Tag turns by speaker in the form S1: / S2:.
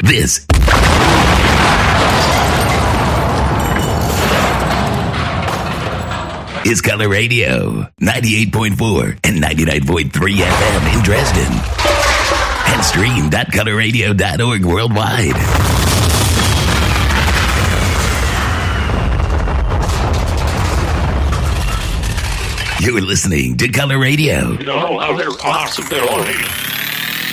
S1: This is Color Radio, 98.4 and 99.3 FM in Dresden. And stream.colorradio.org worldwide. You're listening to Color Radio.
S2: You know how they're possible.